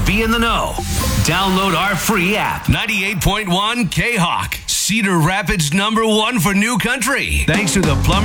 be in the know. Download our free app. 98.1 K-Hawk, Cedar Rapids #1 for new country. Thanks to the Plumber